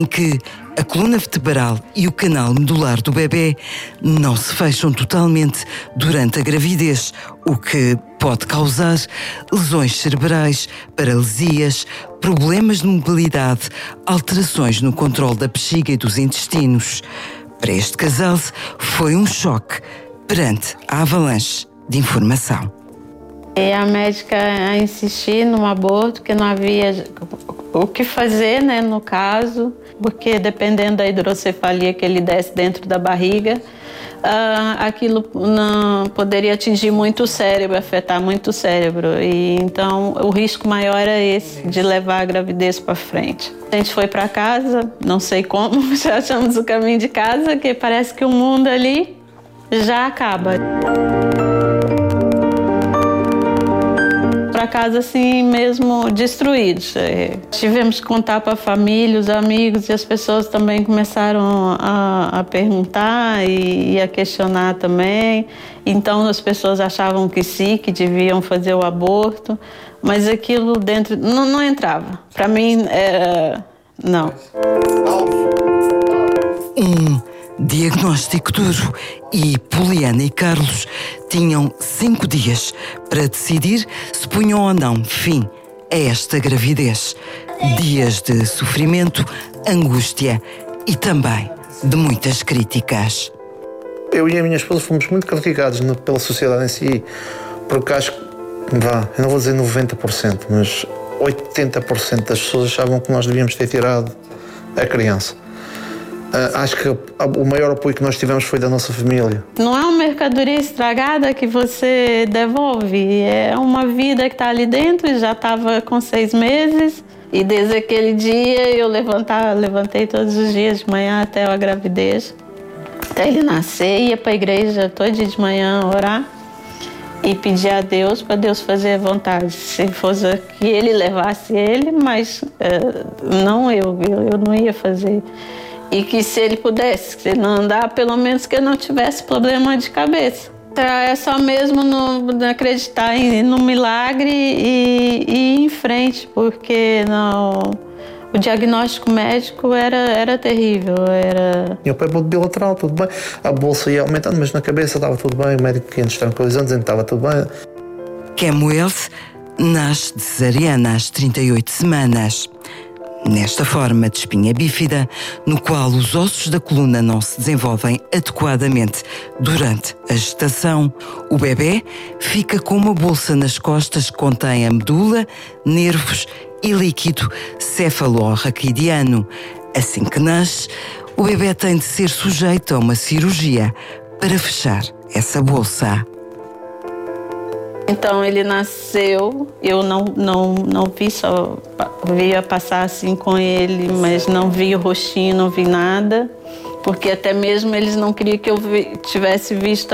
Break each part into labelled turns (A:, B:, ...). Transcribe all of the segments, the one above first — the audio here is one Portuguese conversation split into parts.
A: em que a coluna vertebral e o canal medular do bebê não se fecham totalmente durante a gravidez, o que pode causar lesões cerebrais, paralisias, problemas de mobilidade, alterações no controle da bexiga e dos intestinos. Para este casal foi um choque perante a avalanche de informação.
B: E a médica a insistir no aborto, que não havia o que fazer, né, no caso, porque dependendo da hidrocefalia que ele desse dentro da barriga, aquilo não poderia atingir muito o cérebro, afetar muito o cérebro. E então o risco maior era esse, de levar a gravidez para frente. A gente foi para casa, não sei como, já achamos o caminho de casa, que parece que o mundo ali já acaba. Para casa assim mesmo destruídos. Tivemos que contar para a família, os amigos, e as pessoas também começaram a perguntar e a questionar também. Então as pessoas achavam que sim, que deviam fazer o aborto, mas aquilo dentro não entrava. Para mim, não.
A: Diagnóstico duro, e Poliana e Carlos tinham 5 dias para decidir se punham ou não fim a esta gravidez. Dias de sofrimento, angústia e também de muitas críticas.
C: Eu e a minha esposa fomos muito criticados pela sociedade em si, porque acho que, eu não vou dizer 90%, mas 80% das pessoas achavam que nós devíamos ter tirado a criança. Acho que o maior apoio que nós tivemos foi da nossa família.
B: Não é uma mercadoria estragada que você devolve, é uma vida que está ali dentro, e já estava com 6 meses. E desde aquele dia eu levantei todos os dias de manhã até a gravidez, até ele nascer, ia para a igreja todo dia de manhã orar e pedir a Deus para Deus fazer a vontade. Se fosse que ele levasse ele, mas não eu não ia fazer. E que se ele pudesse, se não andar, pelo menos que ele não tivesse problema de cabeça. É só mesmo não acreditar no milagre e ir em frente, porque o diagnóstico médico era terrível.
C: Meu pai é bilateral, tudo bem. A bolsa ia aumentando, mas na cabeça estava tudo bem. O médico que ia nos tranquilizando, dizendo que estava tudo bem.
A: Kemuel nasce de cesariana às 38 semanas. Nesta forma de espinha bífida, no qual os ossos da coluna não se desenvolvem adequadamente durante a gestação, o bebê fica com uma bolsa nas costas que contém a medula, nervos e líquido cefalorraquidiano. Assim que nasce, o bebê tem de ser sujeito a uma cirurgia para fechar essa bolsa.
B: Então ele nasceu, eu não vi, só via passar assim com ele, mas não vi o rostinho, não vi nada, porque até mesmo eles não queriam que eu tivesse visto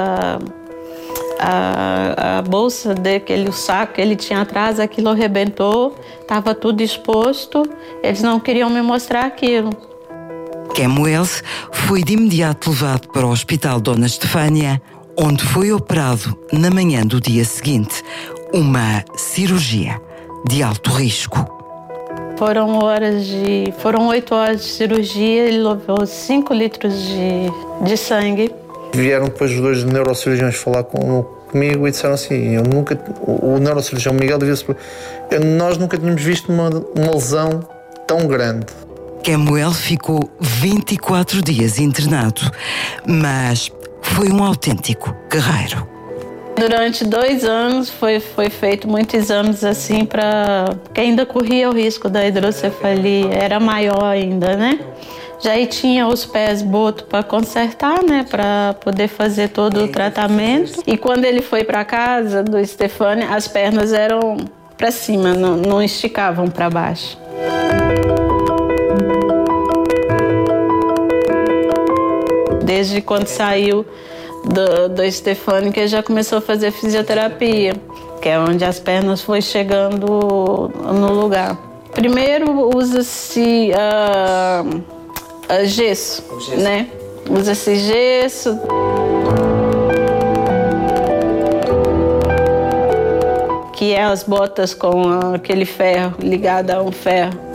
B: a bolsa dele, o saco que ele tinha atrás, aquilo arrebentou, estava tudo exposto, eles não queriam me mostrar aquilo.
A: Kemuel foi de imediato levado para o Hospital Dona Estefânia, onde foi operado na manhã do dia seguinte, uma cirurgia de alto risco.
B: Foram 8 horas de cirurgia, ele levou 5 litros de sangue.
C: Vieram depois os 2 neurocirurgiões falar comigo e disseram assim, o neurocirurgião Miguel disse, nós nunca tínhamos visto uma lesão tão grande.
A: Kemuel ficou 24 dias internado, mas foi um autêntico guerreiro.
B: Durante 2 anos foi feito muitos exames assim porque ainda corria o risco da hidrocefalia, era maior ainda, né? Já aí tinha os pés boto para consertar, né? Para poder fazer todo o tratamento. E quando ele foi para casa do Stefani, as pernas eram para cima, não esticavam para baixo. Desde quando saiu do Stefani, que ele já começou a fazer fisioterapia, que é onde as pernas foi chegando no lugar. Primeiro usa-se gesso, né? Usa-se gesso. Que é as botas com aquele ferro ligado a um ferro.